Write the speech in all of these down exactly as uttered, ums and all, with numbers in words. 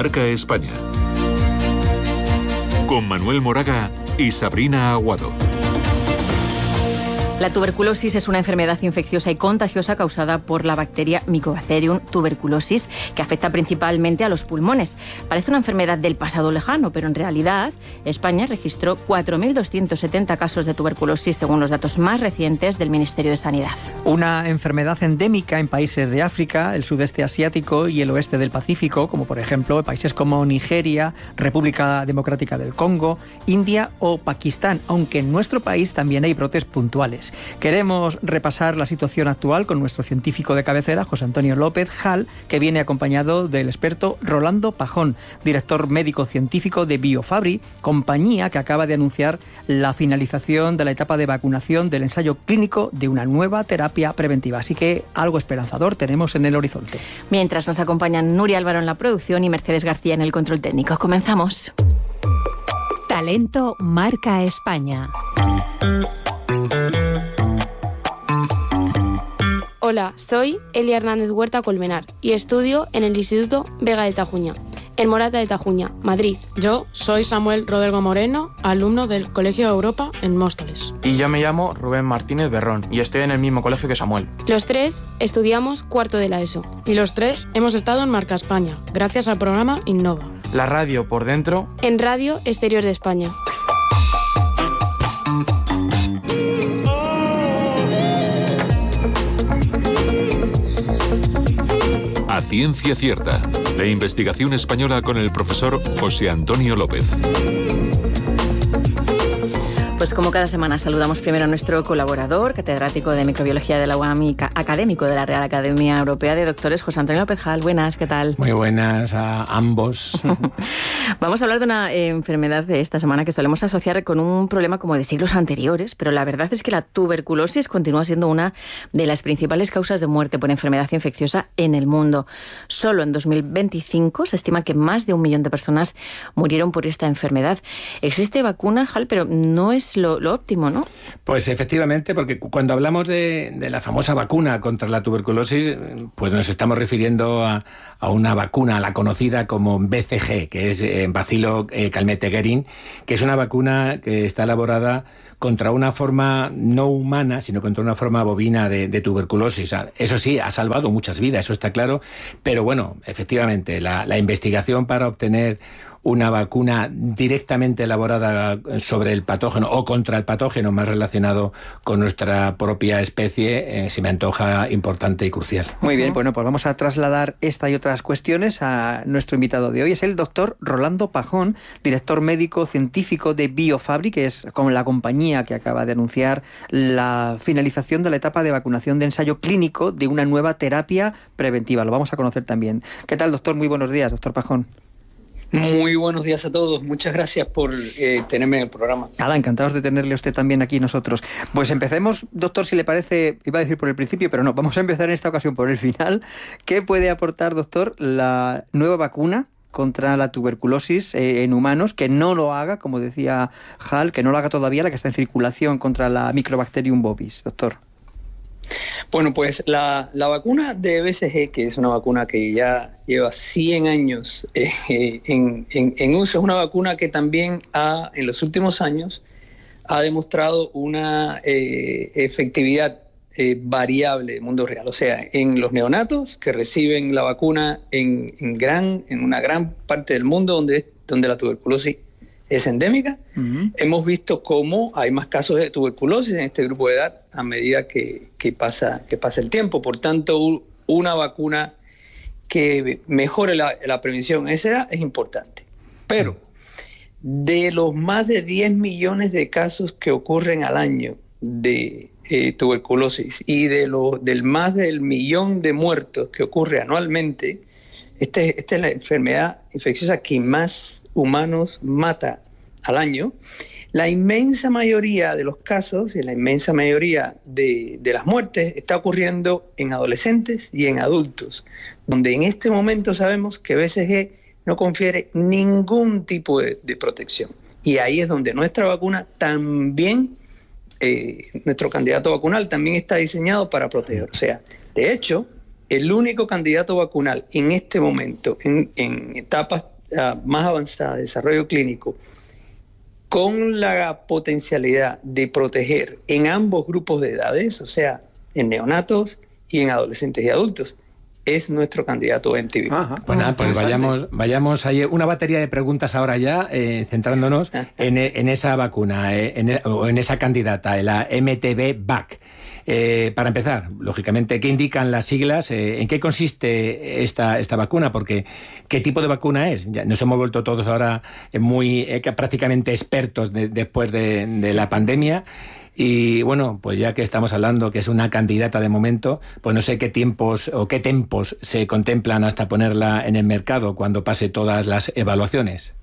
Marca España. Con Manuel Moraga y Sabrina Aguado. La tuberculosis es una enfermedad infecciosa y contagiosa causada por la bacteria Mycobacterium tuberculosis, que afecta principalmente a los pulmones. Parece una enfermedad del pasado lejano, pero en realidad España registró cuatro mil doscientos setenta casos de tuberculosis según los datos más recientes del Ministerio de Sanidad. Una enfermedad endémica en países de África, el sudeste asiático y el oeste del Pacífico, como por ejemplo países como Nigeria, República Democrática del Congo, India o Pakistán, aunque en nuestro país también hay brotes puntuales. Queremos repasar la situación actual con nuestro científico de cabecera, José Antonio López Hall, que viene acompañado del experto Rolando Pajón, director médico científico de Biofabri, compañía que acaba de anunciar la finalización de la etapa de vacunación del ensayo clínico de una nueva terapia preventiva. Así que algo esperanzador tenemos en el horizonte. Mientras nos acompañan Nuria Álvaro en la producción y Mercedes García en el control técnico. Comenzamos. Talento Marca España. Hola, soy Elia Hernández Huerta Colmenar y estudio en el Instituto Vega de Tajuña, en Morata de Tajuña, Madrid. Yo soy Samuel Rodrigo Moreno, alumno del Colegio de Europa en Móstoles. Y yo me llamo Rubén Martínez Berrón y estoy en el mismo colegio que Samuel. Los tres estudiamos cuarto de la ESO. Y los tres hemos estado en Marca España, gracias al programa Innova. La radio por dentro. En Radio Exterior de España. A Ciencia Cierta, la investigación española con el profesor José Antonio López. Pues como cada semana saludamos primero a nuestro colaborador, catedrático de microbiología de la U A M y académico de la Real Academia Europea de Doctores, José Antonio López Hall. Buenas, ¿qué tal? Muy buenas a ambos. Vamos a hablar de una eh, enfermedad de esta semana que solemos asociar con un problema como de siglos anteriores, pero la verdad es que la tuberculosis continúa siendo una de las principales causas de muerte por enfermedad infecciosa en el mundo. Solo en dos mil veinticinco se estima que más de un millón de personas murieron por esta enfermedad. Existe vacuna, Hall, pero no es Lo, lo óptimo, ¿no? Pues efectivamente, porque cuando hablamos de, de la famosa vacuna contra la tuberculosis, pues nos estamos refiriendo a, a una vacuna, la conocida como B C G, que es eh, Bacilo eh, Calmette-Guerin, que es una vacuna que está elaborada contra una forma no humana, sino contra una forma bovina de, de tuberculosis. Eso sí, ha salvado muchas vidas, eso está claro, pero bueno, efectivamente, la, la investigación para obtener una vacuna directamente elaborada sobre el patógeno o contra el patógeno más relacionado con nuestra propia especie, eh, se me antoja importante y crucial. Muy bien, bueno, pues vamos a trasladar esta y otras cuestiones a nuestro invitado de hoy. Es el doctor Rolando Pajón, director médico científico de Biofabri, que es con la compañía que acaba de anunciar la finalización de la etapa de vacunación de ensayo clínico de una nueva terapia preventiva. Lo vamos a conocer también. ¿Qué tal, doctor? Muy buenos días, doctor Pajón. Muy buenos días a todos. Muchas gracias por eh, tenerme en el programa. Nada, encantados de tenerle a usted también aquí nosotros. Pues empecemos, doctor, si le parece, iba a decir por el principio, pero no, vamos a empezar en esta ocasión por el final. ¿Qué puede aportar, doctor, la nueva vacuna contra la tuberculosis eh, en humanos, que no lo haga, como decía Hall, que no lo haga todavía la que está en circulación contra la Mycobacterium bovis, doctor? Bueno, pues la, la vacuna de B C G, que es una vacuna que ya lleva cien años eh, en, en, en uso, es una vacuna que también ha, en los últimos años ha demostrado una eh, efectividad eh, variable en el mundo real. O sea, en los neonatos que reciben la vacuna en, en, gran, en una gran parte del mundo donde, donde la tuberculosis es endémica, uh-huh. Hemos visto cómo hay más casos de tuberculosis en este grupo de edad a medida que, que, pasa, que pasa el tiempo. Por tanto, una vacuna que mejore la, la prevención en esa edad es importante. Pero de los más de diez millones de casos que ocurren al año de eh, tuberculosis y de lo, del más del millón de muertos que ocurre anualmente, este, esta es la enfermedad infecciosa que más humanos mata al año. La inmensa mayoría de los casos y la inmensa mayoría de, de las muertes está ocurriendo en adolescentes y en adultos, donde en este momento sabemos que B C G no confiere ningún tipo de, de protección. Y ahí es donde nuestra vacuna también, eh, nuestro candidato vacunal también está diseñado para proteger. O sea, de hecho, el único candidato vacunal en este momento, en, en etapas uh, más avanzada de desarrollo clínico, con la potencialidad de proteger en ambos grupos de edades, o sea, en neonatos y en adolescentes y adultos, es nuestro candidato M T V. Ajá, pues nada, pues vayamos, vayamos ahí. Una batería de preguntas ahora ya, eh, centrándonos en, en esa vacuna, eh, en, o en esa candidata, en la M T V V A C. Eh, para empezar, lógicamente, ¿qué indican las siglas? Eh, ¿En qué consiste esta, esta vacuna? Porque, ¿qué tipo de vacuna es? Ya nos hemos vuelto todos ahora muy eh, prácticamente expertos de, después de, de la pandemia. Y bueno, pues ya que estamos hablando que es una candidata de momento, pues no sé qué tiempos o qué tiempos se contemplan hasta ponerla en el mercado cuando pase todas las evaluaciones.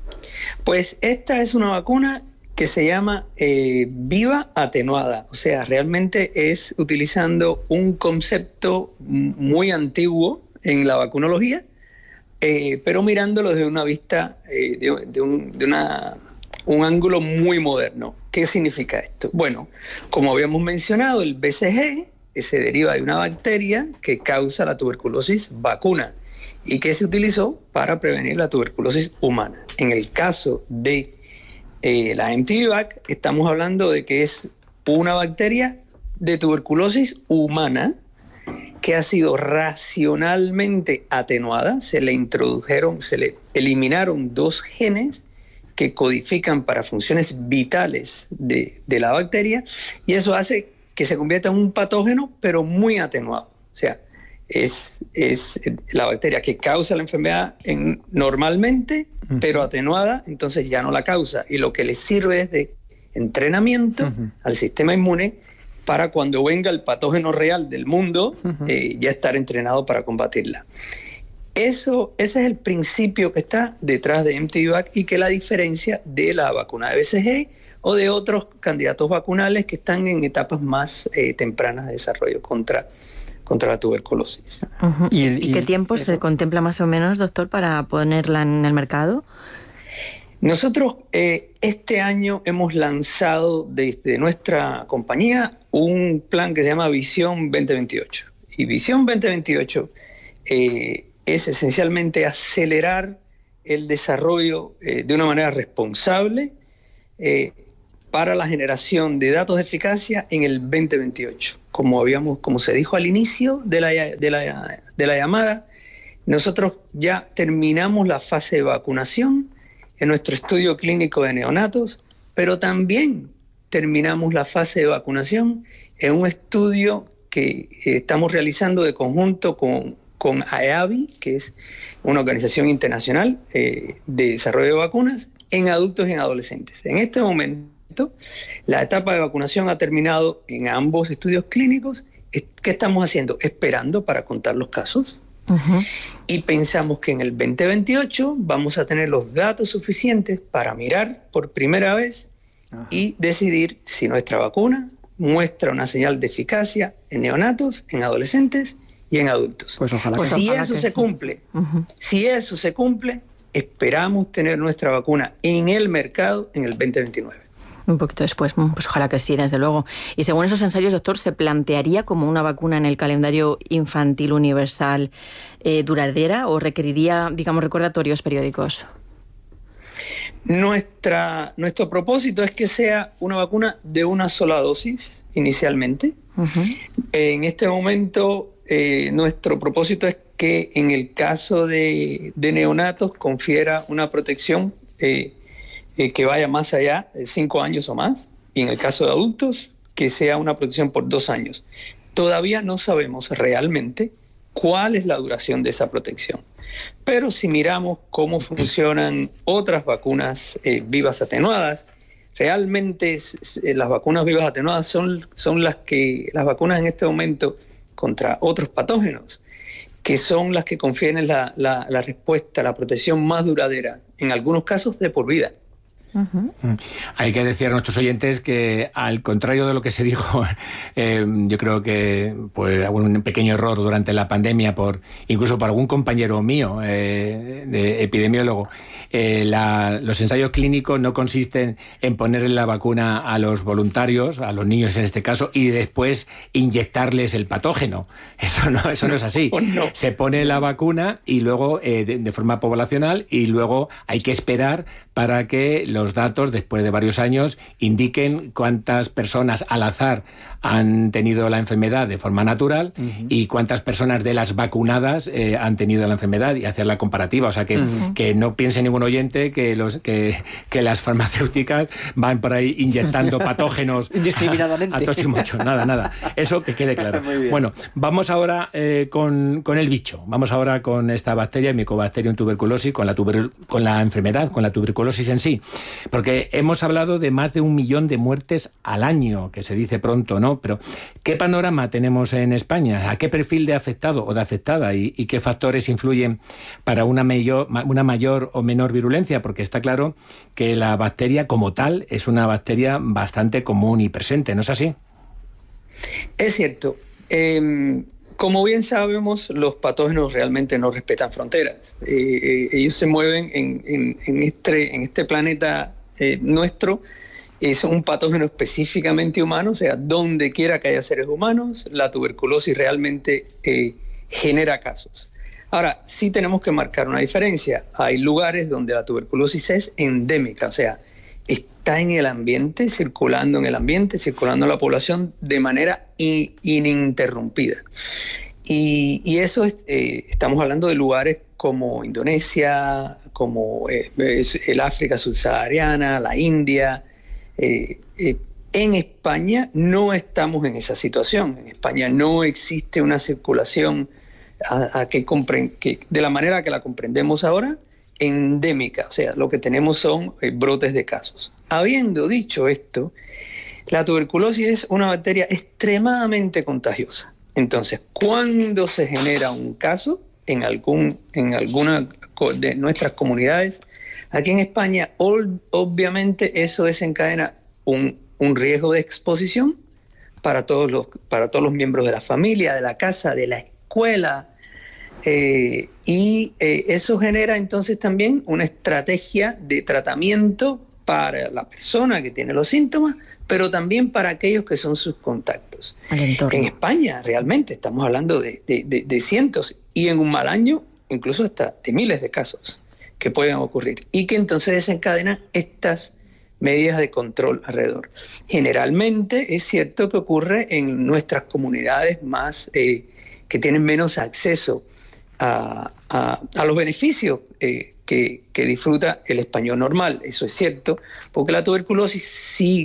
Pues esta es una vacuna que se llama eh, viva atenuada, o sea, realmente es utilizando un concepto muy antiguo en la vacunología, eh, pero mirándolo desde una vista, eh, de, de, un, de una, un ángulo muy moderno. ¿Qué significa esto? Bueno, como habíamos mencionado, el B C G se deriva de una bacteria que causa la tuberculosis vacuna y que se utilizó para prevenir la tuberculosis humana. En el caso de eh, la M T V V A C, estamos hablando de que es una bacteria de tuberculosis humana que ha sido racionalmente atenuada. Se le introdujeron, se le eliminaron dos genes que codifican para funciones vitales de, de la bacteria, y eso hace que se convierta en un patógeno, pero muy atenuado. O sea, es, es la bacteria que causa la enfermedad en, normalmente, uh-huh. pero atenuada, entonces ya no la causa. Y lo que le sirve es de entrenamiento uh-huh. al sistema inmune para cuando venga el patógeno real del mundo, uh-huh. eh, ya estar entrenado para combatirla. Eso, ese es el principio que está detrás de M T V V A C y que la diferencia de la vacuna de B C G o de otros candidatos vacunales que están en etapas más eh, tempranas de desarrollo contra, contra la tuberculosis. Uh-huh. ¿Y, el, ¿Y qué tiempo el, se contempla más o menos, doctor, para ponerla en el mercado? Nosotros eh, este año hemos lanzado desde nuestra compañía un plan que se llama Visión veinte veintiocho. Y Visión veinte veintiocho eh, es esencialmente acelerar el desarrollo eh, de una manera responsable eh, para la generación de datos de eficacia en el veinte veintiocho. Como habíamos, como se dijo al inicio de la, de la, de la llamada, nosotros ya terminamos la fase de vacunación en nuestro estudio clínico de neonatos, pero también terminamos la fase de vacunación en un estudio que eh, estamos realizando de conjunto con con A E A V I, que es una organización internacional eh, de desarrollo de vacunas, en adultos y en adolescentes. En este momento, la etapa de vacunación ha terminado en ambos estudios clínicos. ¿Qué estamos haciendo? Esperando para contar los casos. Uh-huh. Y pensamos que en el veinte veintiocho vamos a tener los datos suficientes para mirar por primera vez uh-huh. y decidir si nuestra vacuna muestra una señal de eficacia en neonatos, en adolescentes y en adultos. Pues ojalá pues que si ojalá eso que se sí. cumple, uh-huh. si eso se cumple, esperamos tener nuestra vacuna en el mercado en el veinte veintinueve. Un poquito después, pues ojalá que sí, desde luego. Y según esos ensayos, doctor, ¿se plantearía como una vacuna en el calendario infantil universal eh, duradera o requeriría, digamos, recordatorios periódicos? Nuestra, nuestro propósito es que sea una vacuna de una sola dosis inicialmente. Uh-huh. En este momento, eh, nuestro propósito es que en el caso de, de neonatos confiera una protección eh, eh, que vaya más allá de cinco años o más, y en el caso de adultos que sea una protección por dos años. Todavía no sabemos realmente cuál es la duración de esa protección. Pero si miramos cómo funcionan otras vacunas eh, vivas atenuadas, realmente eh, las vacunas vivas atenuadas son, son las que las vacunas en este momento contra otros patógenos, que son las que confieren la, la, la respuesta, la protección más duradera, en algunos casos de por vida. Uh-huh. Hay que decir a nuestros oyentes que, al contrario de lo que se dijo, eh, yo creo que pues un pequeño error durante la pandemia, por incluso por algún compañero mío, eh, de epidemiólogo, eh, la, los ensayos clínicos no consisten en ponerle la vacuna a los voluntarios, a los niños en este caso, y después inyectarles el patógeno. Eso no, eso no es así. No. Se pone la vacuna y luego eh, de, de forma poblacional, y luego hay que esperar para que los datos, después de varios años, indiquen cuántas personas al azar han tenido la enfermedad de forma natural uh-huh. y cuántas personas de las vacunadas eh, han tenido la enfermedad, y hacer la comparativa. O sea, que, uh-huh. que no piense ningún oyente que, los, que, que las farmacéuticas van por ahí inyectando patógenos indiscriminadamente. A, a tocho y mocho. Nada, nada. Eso que quede claro. Bueno, vamos ahora eh, con, con el bicho. Vamos ahora con esta bacteria, Mycobacterium tuberculosis, con la, tuber, con la enfermedad, con la tuberculosis en sí. Porque hemos hablado de más de un millón de muertes al año, que se dice pronto, ¿no? Pero, ¿qué panorama tenemos en España? ¿A qué perfil de afectado o de afectada? ¿Y, y qué factores influyen para una mayor, una mayor o menor virulencia? Porque está claro que la bacteria como tal es una bacteria bastante común y presente, ¿no es así? Es cierto. Eh, como bien sabemos, los patógenos realmente no respetan fronteras. Eh, eh, ellos se mueven en, en, en, este, en este planeta eh, nuestro. Es un patógeno específicamente humano, o sea, donde quiera que haya seres humanos, la tuberculosis realmente eh, genera casos. Ahora, sí tenemos que marcar una diferencia. Hay lugares donde la tuberculosis es endémica, o sea, está en el ambiente, circulando en el ambiente, circulando en la población de manera in, ininterrumpida. Y, y eso, es, eh, estamos hablando de lugares como Indonesia, como eh, el África subsahariana, la India. Eh, eh, en España no estamos en esa situación. En España no existe una circulación a, a que compre- que, de la manera que la comprendemos ahora, endémica. O sea, lo que tenemos son eh, brotes de casos. Habiendo dicho esto, la tuberculosis es una bacteria extremadamente contagiosa. Entonces, cuando se genera un caso en, algún, en alguna de nuestras comunidades, aquí en España, obviamente, eso desencadena un, un riesgo de exposición para todos, los, para todos los miembros de la familia, de la casa, de la escuela. Eh, y eh, eso genera entonces también una estrategia de tratamiento para la persona que tiene los síntomas, pero también para aquellos que son sus contactos. En España, realmente, estamos hablando de, de, de, de cientos, y en un mal año, incluso hasta de miles de casos que pueden ocurrir, y que entonces desencadenan estas medidas de control alrededor. Generalmente es cierto que ocurre en nuestras comunidades más eh, que tienen menos acceso a, a, a los beneficios eh, que, que disfruta el español normal. Eso es cierto, porque la tuberculosis sigue